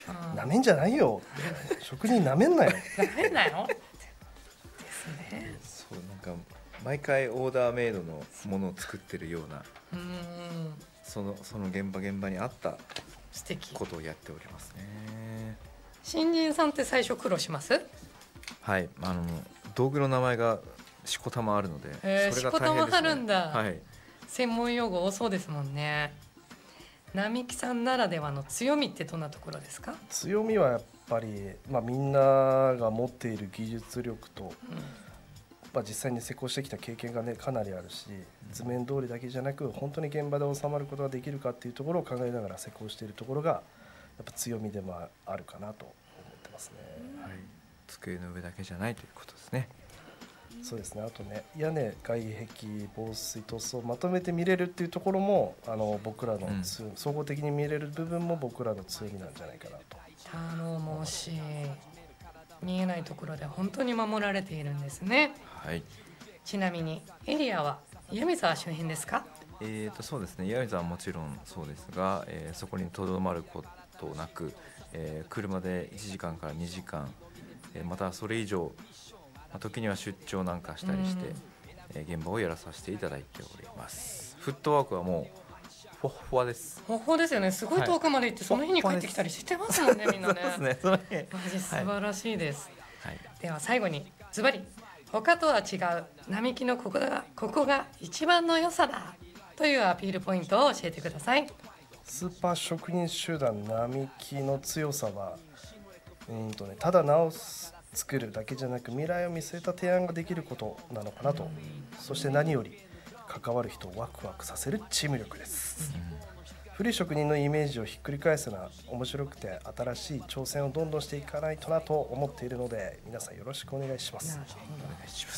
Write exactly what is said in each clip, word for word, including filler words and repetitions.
なめんじゃないよ職人なめんなよなめんなよですね。 そうなんか毎回オーダーメイドのものを作ってるような、 うーんそのその現場現場に合った素敵。 ことをやっておりますね。 新人さんって最初苦労します？ はい、あの道具の名前がしこたまあるので、 えー、 それが大変ですね。 しこたまあるんだ、 はい、 専門用語多そうですもんね。並木さんならではの強みってどんなところですか？ 強みはやっぱり、まあ、みんなが持っている技術力と、 うんまあ、実際に施工してきた経験が、ね、かなりあるし、図面通りだけじゃなく本当に現場で収まることができるかっていうところを考えながら施工しているところがやっぱ強みでもあるかなと思ってますね。 はい、机の上だけじゃないということですね。 そうですね。あとね、屋根、外壁、防水、塗装をまとめて見れるっていうところもあの僕らの、うん、総合的に見れる部分も僕らの強みなんじゃないかなと。 頼もしい。見えないところで本当に守られているんですね。 はい。 ちなみにエリアは岩見沢周辺ですか？ えーとそうですね、岩見沢はもちろんそうですが、えー、そこにとどまることなく、えー、車でいちじかんからにじかん、えー、またそれ以上、まあ、時には出張なんかしたりして、えー、現場をやらさせていただいております。フットワークはもうフォッフォアです。 フォッフォアですよね。すごい遠くまで行って、はい、その日に帰ってきたりしてますもんねみんなね。 そうですね、その日マジ素晴らしいです、 はい、 では最後にズバリ他とは違う並木のここがここが一番の良さだというアピールポイントを教えてください。 スーパー職人集団並木の強さは、うんとね、ただ直す作るだけじゃなく未来を見据えた提案ができることなのかなと。そして何より関わる人をワクワクさせるチーム力です、うん、古い職人のイメージをひっくり返すのは面白くて新しい挑戦をどんどんしていかないとなと思っているので皆さんよろしくお願いします。 お願いします。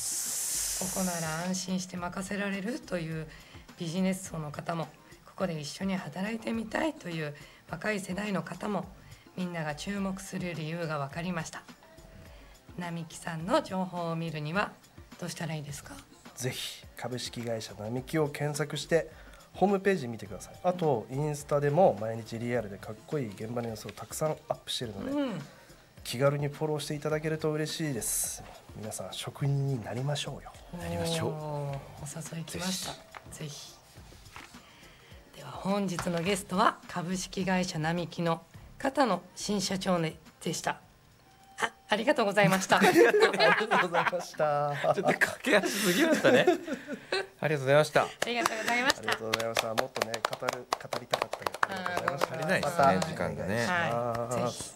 ここなら安心して任せられるというビジネス層の方もここで一緒に働いてみたいという若い世代の方もみんなが注目する理由が分かりました。並木さんの情報を見るにはどうしたらいいですか？ ぜひ株式会社並木を検索してホームページ見てください。あとインスタでも毎日リアルでかっこいい現場の様子をたくさんアップしているので、うん、気軽にフォローしていただけると嬉しいです。皆さん職人になりましょうよ。 なりましょう。 お誘い来ました。ぜひ。では本日のゲストは株式会社並木の片野新社長でした。あ、ありがとうございました。 ありがとうございました。 ちょっと駆け足すぎましたね。ありがとうございました。 ありがとうございました。 ありがとうございました。もっとね語る語りたかったけど、ありがとうございました。 足りないですね、時間がね。 はい。ぜひ。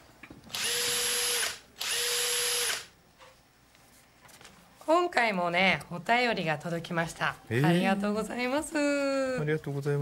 今回もねお便りが届きました。えー、ありがとうございます。 ありがとうございます。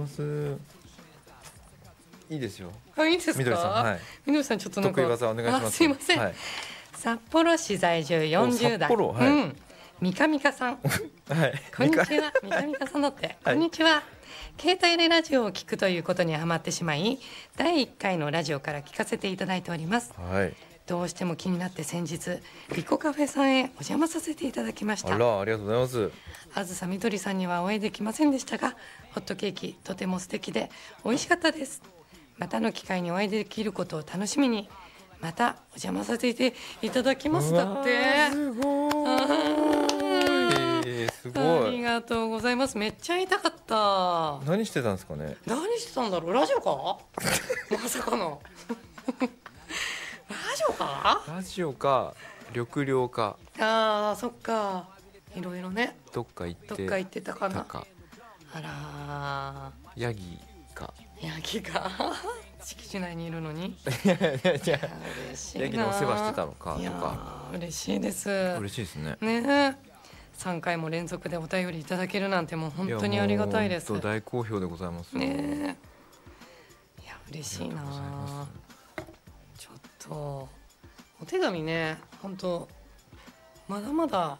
いいですよ。 あ、いいですか。 みどりさん、はい。 みどりさんちょっとなんか得意技お願いします。 すいません。はい、札幌市在住よんじゅう代。 札幌、はい。うん。 みかみかさん。 はい。 こんにちは。みかみかさんだって。こんにちは。携帯でラジオを聞くということにハマってしまい、だいいっかいのラジオから聞かせていただいております。 はい。 どうしても気になって先日リコカフェさんへお邪魔させていただきました。 あら、ありがとうございます。 あずさみどりさんにはお会いできませんでしたが、ホットケーキとても素敵で美味しかったです。またの機会にお会いできることを楽しみにまたお邪魔させていただきます。だってすごい、すごい。 ありがとうございます。めっちゃ会いたかった。 何してたんですかね。 何してたんだろう。ラジオかまさかのラジオかラジオか緑寮か。 あー、そっか。いろいろね、 どっか行ってどっか行ってたかな。 かあらヤギかヤギが敷地内にいるのにいやいやいや嬉しいな。 ヤギのお世話してたのかとか。 いや嬉しいです。 嬉しいですね。 ね、さんかいも連続でお便りいただけるなんてもう本当にありがたいです。 い大好評でございますね。いや嬉しいな。ちょっとお手紙ね、本当まだまだ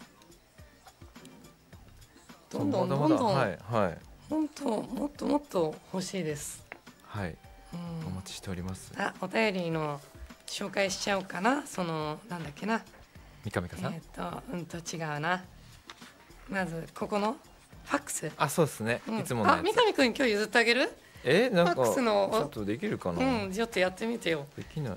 どんどんどんどん、 はいはい、 本当もっともっと欲しいです。 はい、 うん、 お待ちしております。 あ、お便りの紹介しちゃおうかな。そのなんだっけな、 三上さん、 えっとうんと違うな。まずここのファックス。 あ、そうですね、 うん、 いつものやつ。 あ、三上くん今日譲ってあげる。 いえなんかファックスのちょっとできるかな、 うんちょっとやってみてよ。 できない。